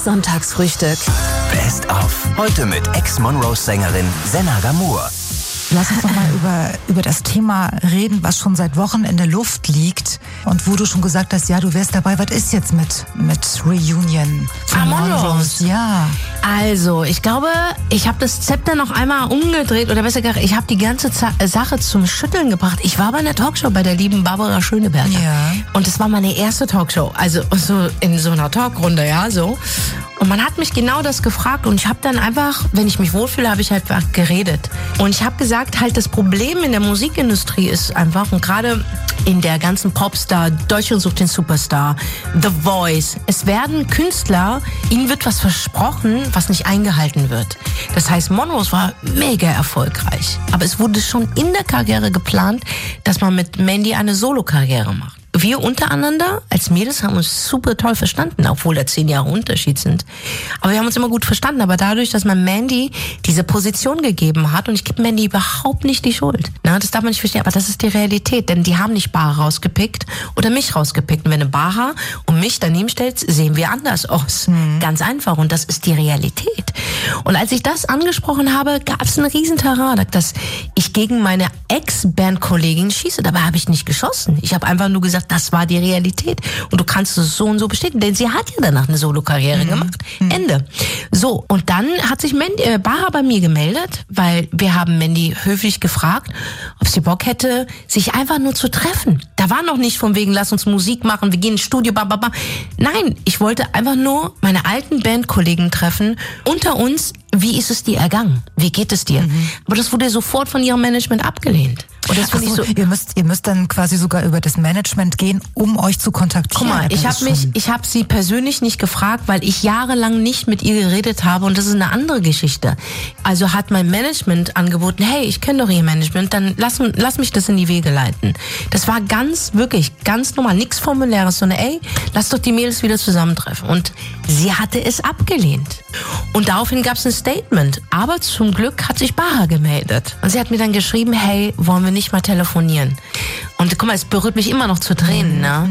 Das Sonntagsfrühstück. Best of. Heute mit Ex-Monrose-Sängerin Senna Gamur. Lass uns doch mal über das Thema reden, was schon seit Wochen in der Luft liegt und wo du schon gesagt hast, ja, du wärst dabei. Was ist jetzt mit Reunion von Monrose? Ja. Also, ich glaube, ich habe das Zepter noch einmal umgedreht oder besser gesagt, ich habe die ganze Sache zum Schütteln gebracht. Ich war bei einer Talkshow bei der lieben Barbara Schöneberger. Ja. Und es war meine erste Talkshow, also so in so einer Talkrunde, ja, so. Und man hat mich genau das gefragt und ich habe dann einfach, wenn ich mich wohlfühle, habe ich halt einfach geredet. Und ich habe gesagt, halt das Problem in der Musikindustrie ist einfach, und gerade in der ganzen Popstar, Deutschland sucht den Superstar, The Voice, es werden Künstler, ihnen wird was versprochen, was nicht eingehalten wird. Das heißt, Monrose war mega erfolgreich. Aber es wurde schon in der Karriere geplant, dass man mit Mandy eine Solo-Karriere macht. Wir untereinander als Mädels haben uns super toll verstanden, obwohl da 10 Jahre Unterschied sind. Aber wir haben uns immer gut verstanden. Aber dadurch, dass man Mandy diese Position gegeben hat, und ich gebe Mandy überhaupt nicht die Schuld. Na, das darf man nicht verstehen, aber das ist die Realität. Denn die haben nicht Baha rausgepickt oder mich rausgepickt. Und wenn eine Baha und mich daneben stellt, sehen wir anders aus. Ganz einfach. Und das ist die Realität. Und als ich das angesprochen habe, gab es einen riesen Taradak, dass ich gegen meine Ex-Bandkollegin schieße. Dabei habe ich nicht geschossen. Ich habe einfach nur gesagt, das war die Realität. Und du kannst es so und so bestätigen, denn sie hat ja danach eine Solo-Karriere gemacht. Ende. So, und dann hat sich Baha bei mir gemeldet, weil wir haben Mandy höflich gefragt, ob sie Bock hätte, sich einfach nur zu treffen. Da war noch nicht von wegen, lass uns Musik machen, wir gehen ins Studio, bababa. Nein, ich wollte einfach nur meine alten Bandkollegen treffen. Unter uns, wie ist es dir ergangen? Wie geht es dir? Aber das wurde sofort von ihrem Management abgelehnt. Und das finde ich so. Ihr müsst dann quasi sogar über das Management gehen, um euch zu kontaktieren. Guck mal, ich habe sie persönlich nicht gefragt, weil ich jahrelang nicht mit ihr geredet habe, und das ist eine andere Geschichte. Also hat mein Management angeboten, hey, ich kenne doch ihr Management, dann lass mich das in die Wege leiten. Das war wirklich ganz normal, nichts Formuläres, sondern ey, lass doch die Mädels wieder zusammentreffen. Und sie hatte es abgelehnt. Und daraufhin gab es ein Statement. Aber zum Glück hat sich Baha gemeldet. Und sie hat mir dann geschrieben, hey, wollen wir nicht mal telefonieren? Und guck mal, es berührt mich immer noch zu Tränen, ne?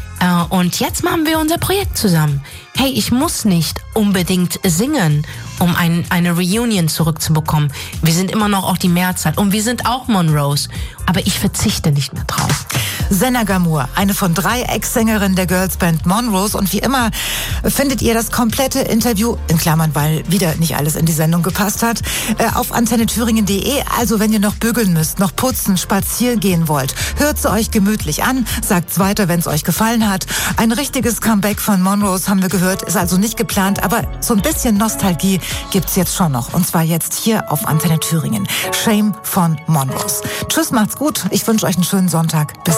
Und jetzt machen wir unser Projekt zusammen. Hey, ich muss nicht unbedingt singen, um eine Reunion zurückzubekommen. Wir sind immer noch auch die Mehrzahl. Und wir sind auch Monrose. Aber ich verzichte nicht mehr drauf. Senna Gamur, eine von 3 Ex-Sängerinnen der Girlsband Monrose. Und wie immer findet ihr das komplette Interview, in Klammern, weil wieder nicht alles in die Sendung gepasst hat, auf antennethüringen.de. Also wenn ihr noch bügeln müsst, noch putzen, spazieren gehen wollt, hört sie euch gemütlich an, sagt's weiter, wenn es euch gefallen hat. Ein richtiges Comeback von Monrose haben wir gehört, ist also nicht geplant, aber so ein bisschen Nostalgie gibt's jetzt schon noch. Und zwar jetzt hier auf Antenne Thüringen. Shame von Monrose. Tschüss, macht's gut. Ich wünsche euch einen schönen Sonntag. Bis